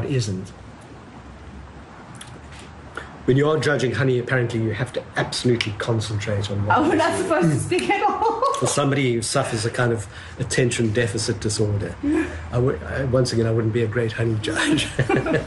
isn't. When you are judging honey, apparently you have to absolutely concentrate on what we're not supposed to speak at all. For somebody who suffers a kind of attention deficit disorder, once again, I wouldn't be a great honey judge.